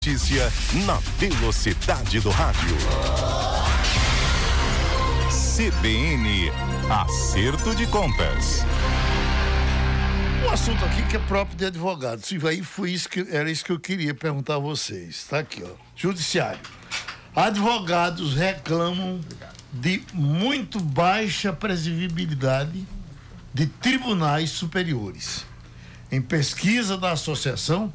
Notícia na velocidade do rádio. CBN, acerto de contas. Um assunto aqui que é próprio de advogados. E aí era isso que eu queria perguntar a vocês. Tá aqui, ó. Judiciário. Advogados reclamam de muito baixa previsibilidade de tribunais superiores. Em pesquisa da associação,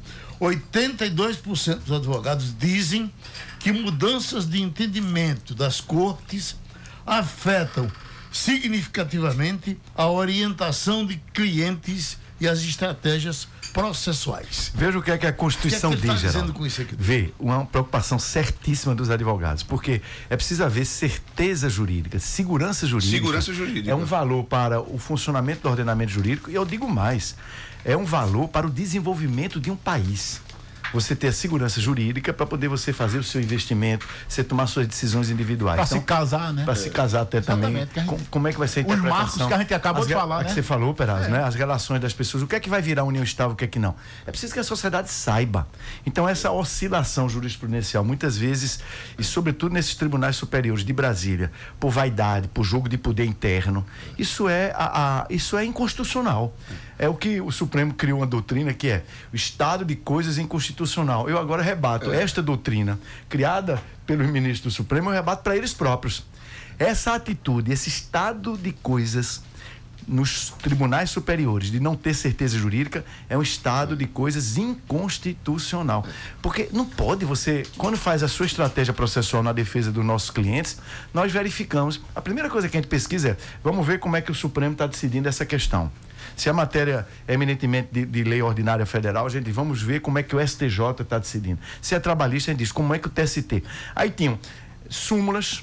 82% dos advogados dizem que mudanças de entendimento das cortes afetam significativamente a orientação de clientes e as estratégias processuais. Veja o que é que a Constituição diz, Geraldo. Geraldo. Dizendo com isso aqui? Vê, uma preocupação certíssima dos advogados, porque é preciso haver certeza jurídica, segurança jurídica. Segurança jurídica. É um valor para o funcionamento do ordenamento jurídico, e eu digo mais, é um valor para o desenvolvimento de um país. Você ter a segurança jurídica para poder você fazer o seu investimento, você tomar suas decisões individuais. Para se casar, né? Para se casar até também. Como é que vai ser a interpretação? Os marcos que a gente acabou de falar, né? Que você falou, Perazzo, né? As relações das pessoas, o que é que vai virar união estável, o que é que não. É preciso que a sociedade saiba. Então, essa oscilação jurisprudencial, muitas vezes, e sobretudo nesses tribunais superiores de Brasília, por vaidade, por jogo de poder interno, isso é inconstitucional. É o que o Supremo criou uma doutrina que é o estado de coisas inconstitucional. Eu agora rebato esta doutrina criada pelos ministros do Supremo, eu rebato para eles próprios. Essa atitude, esse estado de coisas nos tribunais superiores de não ter certeza jurídica é um estado de coisas inconstitucional. Porque não pode você, quando faz a sua estratégia processual na defesa dos nossos clientes, nós verificamos. A primeira coisa que a gente pesquisa é, vamos ver como é que o Supremo está decidindo essa questão. Se a matéria é eminentemente de lei ordinária federal, a gente diz, vamos ver como é que o STJ está decidindo. Se é trabalhista, a gente diz, como é que o TST. Aí tinham súmulas,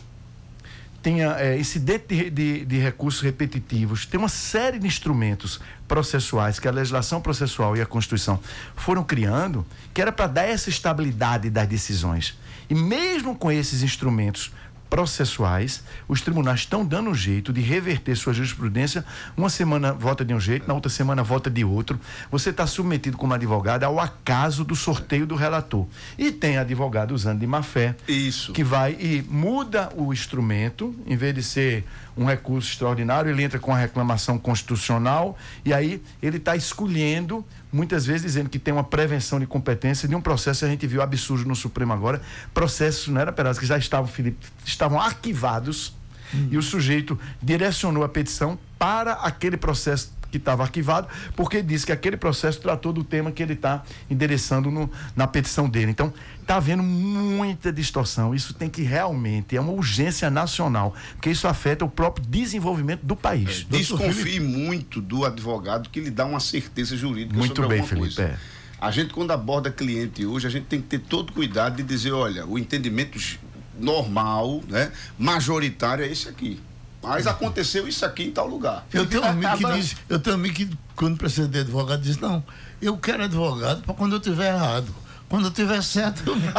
tinha incidente de recursos repetitivos, tem uma série de instrumentos processuais que a legislação processual e a Constituição foram criando, que era para dar essa estabilidade das decisões. E mesmo com esses instrumentos processuais, os tribunais estão dando um jeito de reverter sua jurisprudência. Uma semana vota de um jeito, na outra semana vota de outro. Você está submetido como advogado ao acaso do sorteio do relator. E tem advogado usando de má fé. Isso. Que vai e muda o instrumento, em vez de ser um recurso extraordinário, ele entra com a reclamação constitucional e aí ele está escolhendo, muitas vezes dizendo que tem uma prevenção de competência de um processo, a gente viu absurdo no Supremo agora, processos, não era, Perazzo, que já estavam arquivados e o sujeito direcionou a petição para aquele processo que estava arquivado, porque disse que aquele processo tratou do tema que ele está endereçando na petição dele. Então, está havendo muita distorção. Isso tem que realmente, é uma urgência nacional, porque isso afeta o próprio desenvolvimento do país. Desconfie muito do advogado que lhe dá uma certeza jurídica muito sobre bem, alguma Felipe, coisa. A gente, quando aborda cliente hoje, a gente tem que ter todo cuidado de dizer, olha, o entendimento normal, né, majoritário é esse aqui. Mas aconteceu isso aqui em tal lugar. Eu tenho um amigo que quando precisa de advogado, diz, não, eu quero advogado para quando eu estiver errado. Quando eu estiver certo, eu me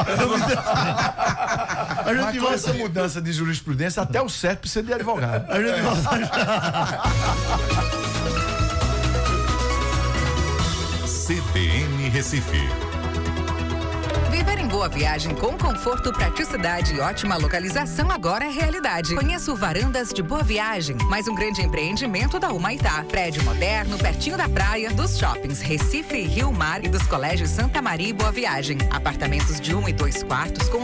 Mas com essa mudança de jurisprudência, até o certo precisa de advogado. A gente CBN Recife. Viver em Boa Viagem com conforto, praticidade e ótima localização agora é realidade. Conheça o Varandas de Boa Viagem, mais um grande empreendimento da Humaitá. Prédio moderno, pertinho da praia, dos shoppings Recife e Rio Mar e dos colégios Santa Maria e Boa Viagem. Apartamentos de 1 e 2 quartos com